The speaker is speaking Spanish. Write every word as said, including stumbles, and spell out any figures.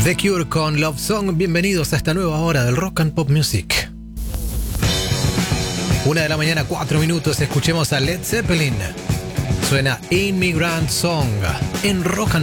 The Cure con Love Song. Bienvenidos a esta nueva hora del Rock and Pop Music. Una de la mañana, cuatro minutos. Escuchemos a Led Zeppelin. Suena Immigrant Song en Rock and